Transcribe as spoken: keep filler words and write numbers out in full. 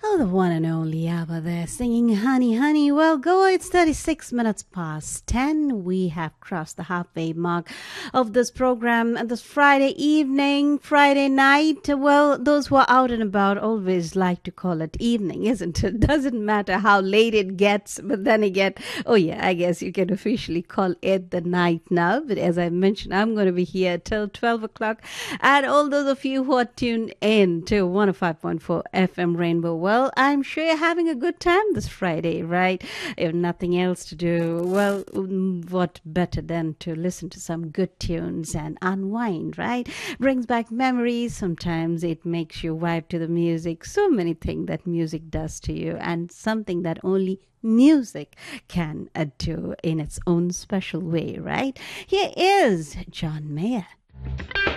Oh, the one and only ABBA there singing Honey, Honey. Well, go, it's thirty-six minutes past ten. We have crossed the halfway mark of this program and this Friday evening, Friday night. Well, those who are out and about always like to call it evening, isn't it? Doesn't matter how late it gets, but then again, oh yeah, I guess you can officially call it the night now. But as I mentioned, I'm going to be here till twelve o'clock. And all those of you who are tuned in to one oh five point four F M Rainbow, well, I'm sure you're having a good time this Friday, right? If nothing else to do, well, mm, what better than to listen to some good tunes and unwind, right? Brings back memories. Sometimes it makes you vibe to the music. So many things that music does to you, and something that only music can uh, do in its own special way, right? Here is John Mayer.